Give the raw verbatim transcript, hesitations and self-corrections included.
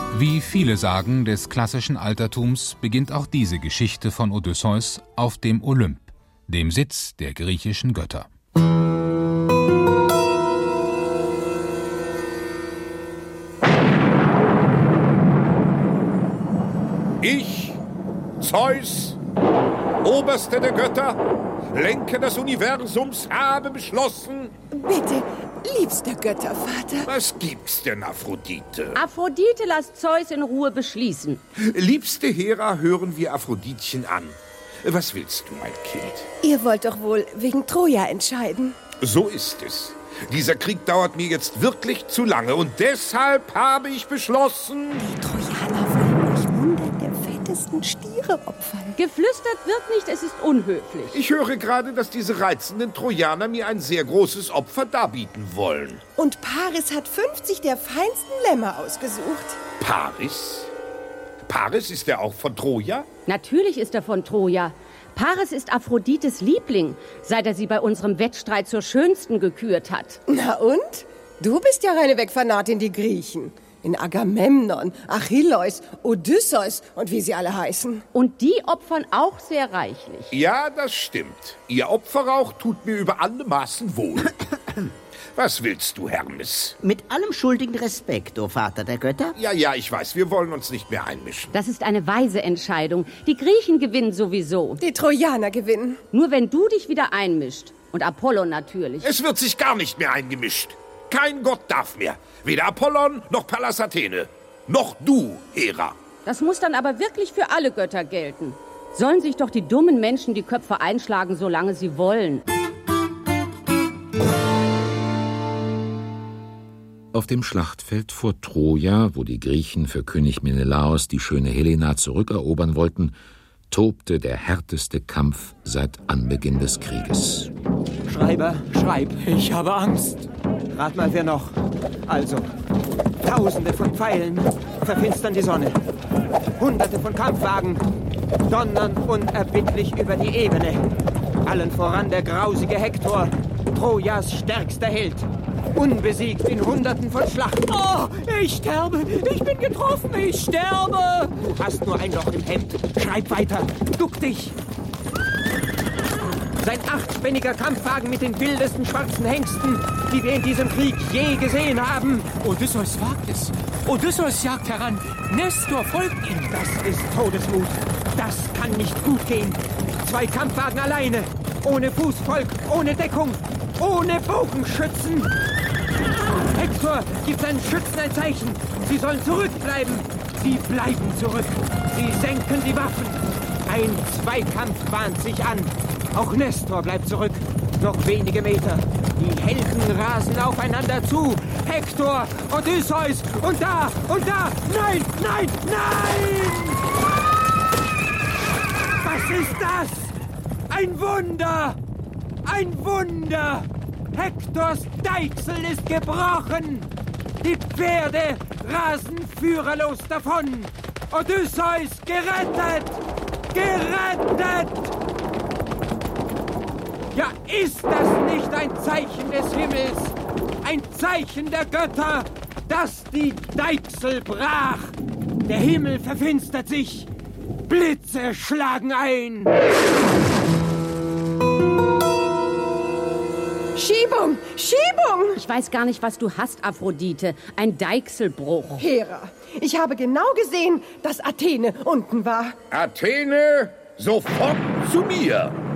Wie viele Sagen des klassischen Altertums beginnt auch diese Geschichte von Odysseus auf dem Olymp, dem Sitz der griechischen Götter. Ich, Zeus, Oberster der Götter, Lenker des Universums, habe beschlossen... Bitte, liebster Göttervater. Was gibt's denn, Aphrodite? Aphrodite, lass Zeus in Ruhe beschließen. Liebste Hera, hören wir Aphroditchen an. Was willst du, mein Kind? Ihr wollt doch wohl wegen Troja entscheiden. So ist es. Dieser Krieg dauert mir jetzt wirklich zu lange und deshalb habe ich beschlossen... Die Trojaner wollen euch hundert der fettesten Stiere opfern. Geflüstert wird nicht, es ist unhöflich. Ich höre gerade, dass diese reizenden Trojaner mir ein sehr großes Opfer darbieten wollen. Und Paris hat fünfzig der feinsten Lämmer ausgesucht. Paris? Paris, ist er auch von Troja? Natürlich ist er von Troja. Paris ist Aphrodites Liebling, seit er sie bei unserem Wettstreit zur Schönsten gekürt hat. Na und? Du bist ja reineweg Fanat in die Griechen. In Agamemnon, Achilleus, Odysseus und wie sie alle heißen. Und die opfern auch sehr reichlich. Ja, das stimmt. Ihr Opferrauch tut mir über alle Maßen wohl. Was willst du, Hermes? Mit allem schuldigen Respekt, o Vater der Götter. Ja, ja, ich weiß, wir wollen uns nicht mehr einmischen. Das ist eine weise Entscheidung. Die Griechen gewinnen sowieso. Die Trojaner gewinnen. Nur wenn du dich wieder einmischt. Und Apollon natürlich. Es wird sich gar nicht mehr eingemischt. Kein Gott darf mehr. Weder Apollon noch Pallas Athene. Noch du, Hera. Das muss dann aber wirklich für alle Götter gelten. Sollen sich doch die dummen Menschen die Köpfe einschlagen, solange sie wollen. Auf dem Schlachtfeld vor Troja, wo die Griechen für König Menelaos die schöne Helena zurückerobern wollten, tobte der härteste Kampf seit Anbeginn des Krieges. Schreiber, schreib. Ich habe Angst. Rat mal, wer noch. Also, Tausende von Pfeilen verfinstern die Sonne. Hunderte von Kampfwagen donnern unerbittlich über die Ebene. Allen voran der grausige Hektor, Trojas stärkster Held. Unbesiegt in Hunderten von Schlachten. Oh, ich sterbe! Ich bin getroffen! Ich sterbe! Du hast nur ein Loch im Hemd. Schreib weiter. Duck dich! Sein achtspänniger Kampfwagen mit den wildesten schwarzen Hengsten, die wir in diesem Krieg je gesehen haben. Odysseus wagt es. Odysseus jagt heran. Nestor folgt ihm. Das ist Todesmut. Das kann nicht gut gehen. Zwei Kampfwagen alleine. Ohne Fußvolk, ohne Deckung, ohne Bogenschützen. Hektor gibt seinen Schützen ein Zeichen. Sie sollen zurückbleiben. Sie bleiben zurück. Sie senken die Waffen. Ein Zweikampf bahnt sich an. Auch Nestor bleibt zurück. Noch wenige Meter. Die Helden rasen aufeinander zu. Hektor, Odysseus und da und da. Nein, nein, nein! Was ist das? Ein Wunder! Ein Wunder! Hektors Deichsel ist gebrochen! Die Pferde rasen führerlos davon! Odysseus gerettet! Gerettet! Ja, ist das nicht ein Zeichen des Himmels? Ein Zeichen der Götter, dass die Deichsel brach? Der Himmel verfinstert sich! Blitze schlagen ein! Schiebung! Schiebung! Ich weiß gar nicht, was du hast, Aphrodite. Ein Deichselbruch. Hera, ich habe genau gesehen, dass Athene unten war. Athene, sofort zu mir!